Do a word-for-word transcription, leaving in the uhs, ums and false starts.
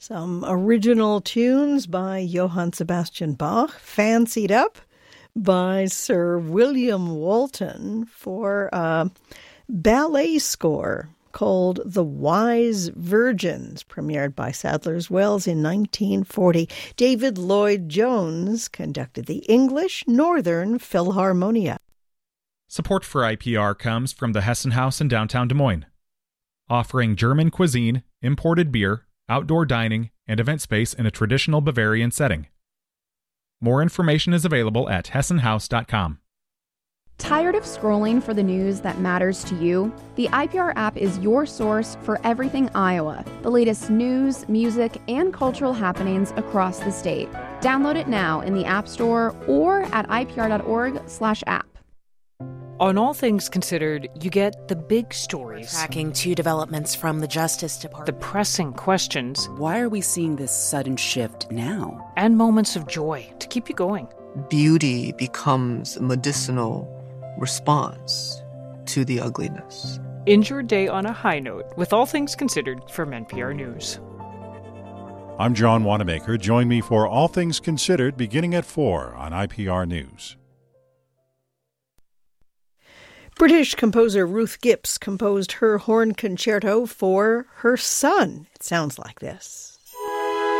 Some original tunes by Johann Sebastian Bach, fancied up by Sir William Walton for a ballet score called The Wise Virgins, premiered by Sadler's Wells in nineteen forty. David Lloyd-Jones conducted the English Northern Philharmonia. Support for I P R comes from the Hessen House in downtown Des Moines, offering German cuisine, imported beer, outdoor dining, and event space in a traditional Bavarian setting. More information is available at hessen house dot com. Tired of scrolling for the news that matters to you? The I P R app is your source for everything Iowa, the latest news, music, and cultural happenings across the state. Download it now in the App Store or at I P R dot org slash app. On All Things Considered, you get the big stories. Tracking two developments from the Justice Department. The pressing questions. Why are we seeing this sudden shift now? And moments of joy to keep you going. Beauty becomes a medicinal response to the ugliness. End your day on a high note with All Things Considered from N P R News. I'm John Wanamaker. Join me for All Things Considered beginning at four on I P R News. British composer Ruth Gips composed her horn concerto for her son. It sounds like this.